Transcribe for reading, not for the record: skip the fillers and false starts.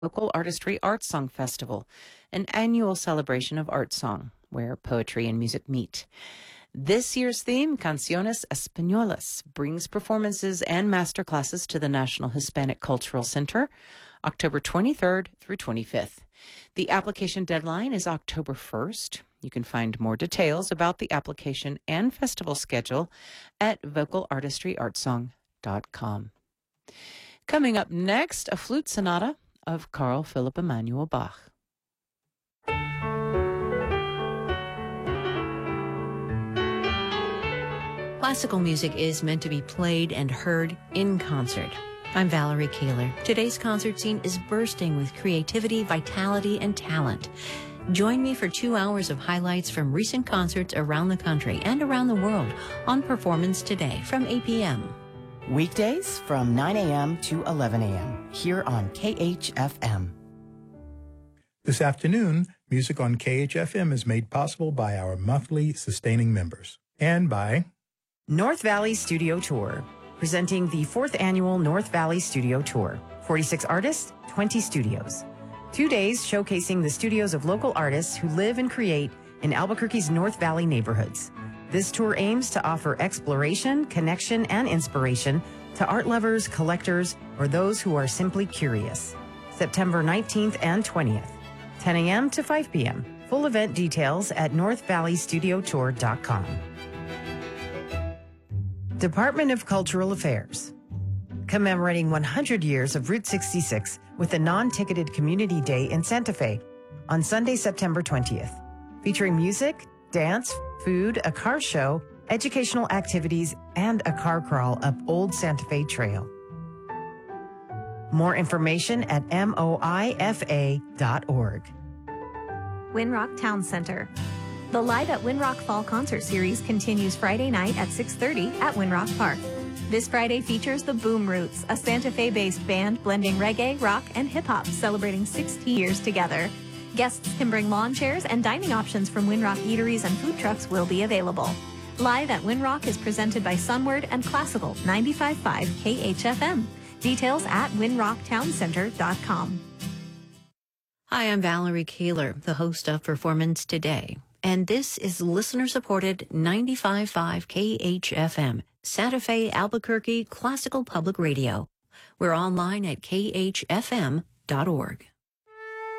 Local Artistry Art Song Festival, an annual celebration of art song, where poetry and music meet. This year's theme, Canciones Españolas, brings performances and masterclasses to the National Hispanic Cultural Center, October 23rd through 25th. The application deadline is October 1st. You can find more details about the application and festival schedule at vocalartistryartsong.com. Coming up next, a flute sonata of Carl Philipp Emanuel Bach. Classical music is meant to be played and heard in concert. I'm Valerie Kahler. Today's concert scene is bursting with creativity, vitality, and talent. Join me for 2 hours of highlights from recent concerts around the country and around the world on Performance Today from 8 p.m. Weekdays from 9 a.m. to 11 a.m. here on KHFM. This afternoon, music on KHFM is made possible by our monthly sustaining members and by North Valley Studio Tour, presenting the 4th annual North Valley Studio Tour. 46 artists, 20 studios. 2 days showcasing the studios of local artists who live and create in Albuquerque's North Valley neighborhoods. This tour aims to offer exploration, connection, and inspiration to art lovers, collectors, or those who are simply curious. September 19th and 20th, 10 a.m. to 5 p.m. Full event details at northvalleystudio.tour.com. Department of Cultural Affairs, commemorating 100 years of Route 66 with a non-ticketed Community Day in Santa Fe on Sunday, September 20th, featuring music, dance, food, a car show, educational activities, and a car crawl up Old Santa Fe Trail. More information at moifa.org. Winrock Town Center. The Live at Winrock Fall Concert Series continues Friday night at 6:30 at Winrock Park. This Friday features the Boom Roots, a Santa Fe-based band blending reggae, rock, and hip-hop, celebrating 60 years together. Guests can bring lawn chairs, and dining options from Winrock eateries and food trucks will be available. Live at Winrock is presented by Sunward and Classical 95.5 KHFM. Details at winrocktowncenter.com. Hi, I'm Valerie Kahler, the host of Performance Today. And this is listener-supported 95.5 KHFM, Santa Fe, Albuquerque Classical Public Radio. We're online at khfm.org.